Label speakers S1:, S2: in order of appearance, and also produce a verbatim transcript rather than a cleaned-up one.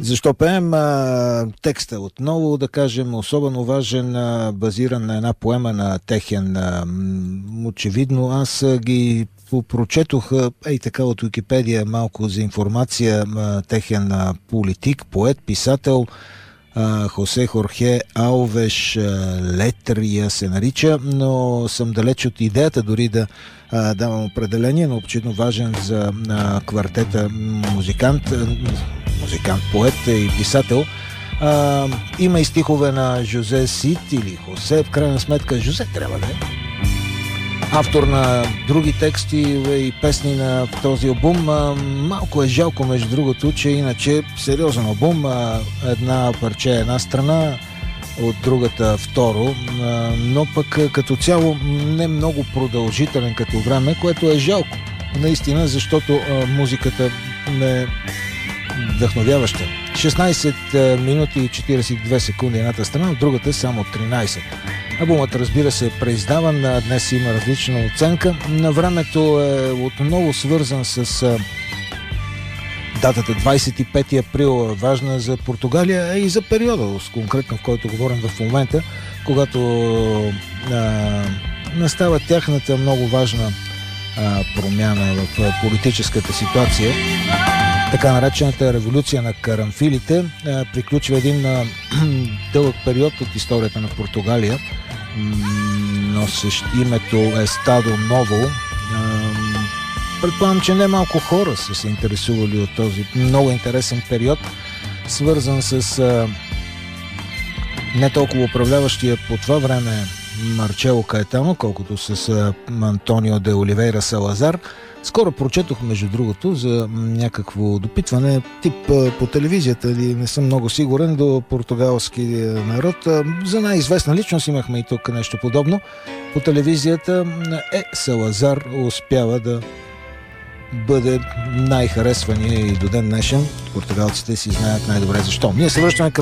S1: Защо пеем? А, текста отново, да кажем, особено важен, а, базиран на една поема на Техен. А, очевидно, аз а, ги прочетох, ей така от Википедия, малко за информация. А, Техен а, политик, поет, писател, а, Хосе Хорхе Алвеш а, Летрия се нарича, но съм далеч от идеята дори да а, давам определение, но очевидно важен за а, квартета музикант, музикант, поет и писател. А, има и стихове на Жозе Сит или Хосе, в крайна сметка Жозе трябва да е. Автор на други тексти и песни на този албум. А, малко е жалко, между другото, че иначе сериозен албум. А, една парче е една страна, от другата второ, а, но пък като цяло не много продължителен като време, което е жалко. Наистина, защото а, музиката не вдъхновяваща. шестнайсет минути и четирийсет и две секунди едната страна, от другата само тринайсет. Албумът, разбира се, е преиздаван, днес има различна оценка. На времето е отново свързан с а, датата двайсет и пети април, важна за Португалия и за периода, конкретно в който говорим в момента, когато а, настава тяхната много важна а, промяна в политическата ситуация. Така наречената революция на карамфилите а, приключва един а, дълъг период от историята на Португалия. Носещ името Естадо Ново. А, предполагам, че не малко хора са се интересували от този много интересен период, свързан с а, не толкова управляващия по това време Марчело Каетано, колкото с а, Антонио де Оливейра Салазар. Скоро прочетох, между другото, за някакво допитване, тип по телевизията, или не съм много сигурен, до португалски народ. За най-известна личност имахме и тук нещо подобно. По телевизията е Салазар успява да бъде най-харесвания и до ден днешен. Португалците си знаят най-добре защо. Ние се връщаме към